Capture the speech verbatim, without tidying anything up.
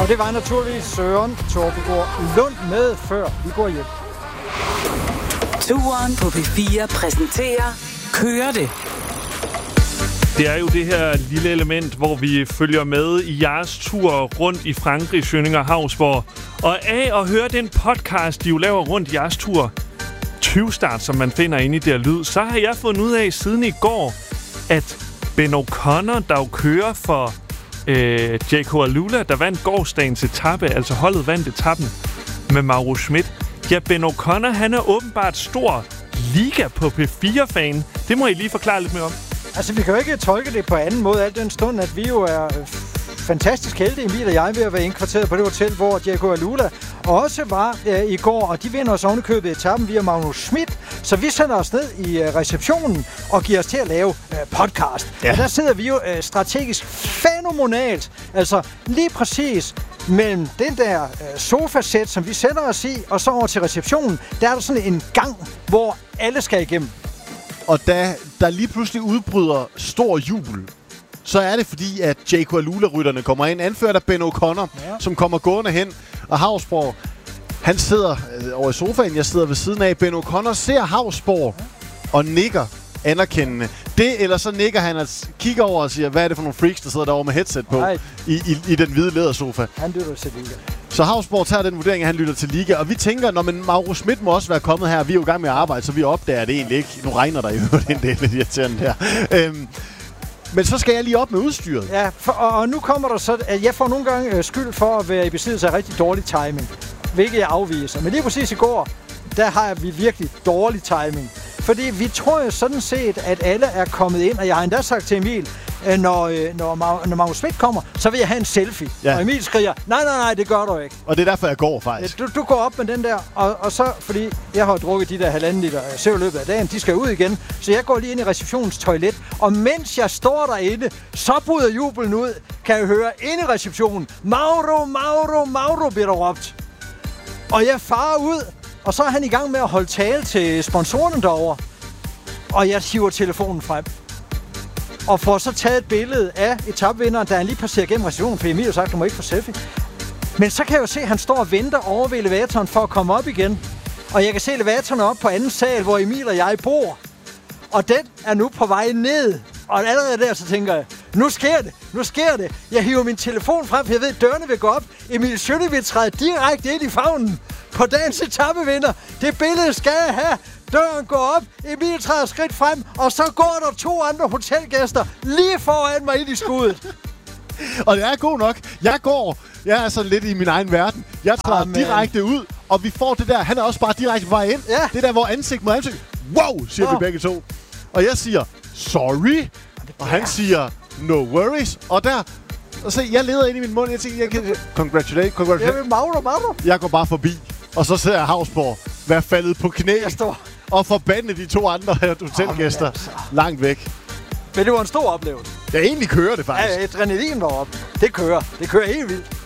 Og det var naturligvis Søren Torpegaard Lund med, før vi går hjem. Turen på P fire præsenterer Kører det. Det er jo det her lille element, hvor vi følger med i jeres tur rundt i Frankrig, Schønning og Hausborg. Og af at høre den podcast, de jo laver rundt i jeres tur, tyve-start, som man finder inde i der lyd, så har jeg fundet ud af siden i går, at Ben O'Connor, der jo kører for øh, J K Alula, der vandt gårsdagens etape, altså holdet vandt etappen med Mauro Schmidt. Ja, Ben O'Connor, han er åbenbart stor liga på P fire-fan. Det må I lige forklare lidt mere om. Altså, vi kan jo ikke tolke det på anden måde, al den stund, at vi jo er fantastisk heldige, Emil og jeg, ved at være indkvarteret på det hotel, hvor J K Alula også var øh, i går, og de vinder os ovenikøbet etappen via Magnus Schmidt, så vi sender os ned i øh, receptionen og giver os til at lave øh, podcast. Ja. Og der sidder vi jo øh, strategisk fænomenalt, altså lige præcis mellem den der øh, sofasæt, som vi sætter os i, og så over til receptionen, der er der sådan en gang, hvor alle skal igennem. Og da der lige pludselig udbryder stor jubel, så er det fordi, at J K Alula-rytterne kommer ind, anført af Ben O'Connor, ja. som kommer gående hen. Og Hausborg, han sidder øh, over i sofaen, jeg sidder ved siden af. Ben O'Connor ser Hausborg ja. og nikker anerkendende. Det, eller så nikker han og kigger over og siger, hvad er det for nogle freaks, der sidder derovre med headset på i, i, i den hvide lædersofa. Han lytter til Liga. Så Hausborg tager den vurdering, at han lytter til Liga. Og vi tænker, når men Mauro Schmidt må også være kommet her. Vi er jo i gang med at arbejde, så vi opdager det egentlig ikke. Nu regner der jo, det er lidt irriterende der. Øhm, Men så skal jeg lige op med udstyret. Ja, for, og, og nu kommer der så, at jeg får nogle gange øh, skyld for at være i besiddelse af rigtig dårlig timing. Hvilket jeg afviser. Men lige præcis i går, der har vi virkelig dårlig timing. Fordi vi tror jo sådan set, at alle er kommet ind, og jeg har endda sagt til Emil, øh, når, øh, når, når Magnus Schmidt kommer, så vil jeg have en selfie. Ja. Og Emil skriger, nej, nej, nej, det gør du ikke. Og det er derfor, jeg går faktisk. Du, du går op med den der, og, og så, fordi jeg har drukket de der halvanden liter sæv i løbet af dagen, de skal ud igen, så jeg går lige ind i receptionens toilet, og mens jeg står derinde, så bryder jubelen ud, kan jeg høre inde i receptionen, Mauro, Mauro, Mauro, bliver der råbt. Og jeg farer ud, og så er han i gang med at holde tale til sponsorerne derovre, og jeg hiver telefonen frem. Og får så taget et billede af etapevinderen, da han lige passerer gennem receptionen, for Emil har sagt, du må ikke få selfie. Men så kan jeg jo se, at han står og venter over ved elevatoren for at komme op igen. Og jeg kan se elevatoren op på anden sal, hvor Emil og jeg bor. Og den er nu på vej ned. Og allerede der, så tænker jeg, nu sker det, nu sker det. Jeg hiver min telefon frem, for jeg ved, at dørene vil gå op. Emil Schønning vil træde direkte ind i favnen på dagens etapevinder. Det billede skal jeg have. Døren går op, Emil træder skridt frem, og så går der to andre hotelgæster lige foran mig ind i skuddet. Og det er god nok. Jeg går, jeg er sådan lidt i min egen verden. Jeg træder Amen. direkte ud, og vi får det der. Han er også bare direkte på vej ind. Ja. Det der, hvor ansigt mod ansigt. Wow, siger oh. vi begge to. Og jeg siger, sorry. Og han siger, no worries. Og der, og så jeg leder ind i min mund. Jeg tænker, jeg kan... Congratulate, congratulate. Jeg vil Mauro, Mauro. Jeg går bare forbi. Og så ser jeg Hausborg være faldet på knæ. Jeg står. Og forbande de to andre hotelgæster oh, altså. langt væk. Men det var en stor oplevelse. Jeg egentlig kører det faktisk. Ja, adrenalin deroppe. Det kører. Det kører helt vildt.